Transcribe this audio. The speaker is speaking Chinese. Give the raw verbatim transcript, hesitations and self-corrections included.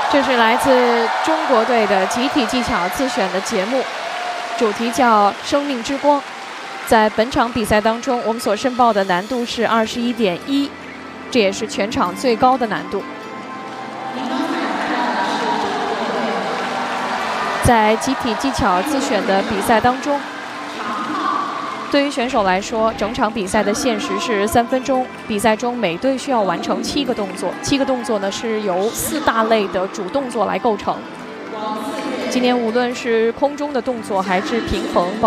这是来自中国队的集体技巧自选的节目，主题叫“生命之光”。在本场比赛当中，我们所申报的难度是二十一点一，这也是全场最高的难度。在集体技巧自选的比赛当中，对于选手来说，整场比赛的限时是三分钟。比赛中每队需要完成七个动作，七个动作呢是由四大类的主动作来构成。今天无论是空中的动作还是平衡，